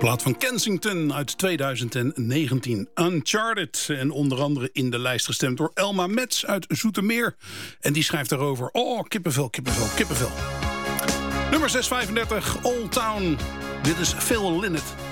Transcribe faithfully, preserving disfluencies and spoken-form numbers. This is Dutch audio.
Plaat van Kensington uit tweeduizend negentien. Uncharted. En onder andere in de lijst gestemd door Elma Metz uit Zoetermeer. En die schrijft daarover: oh, kippenvel, kippenvel, kippenvel. Nummer zeshonderdvijfendertig, Old Town. Dit is Phil Lynott.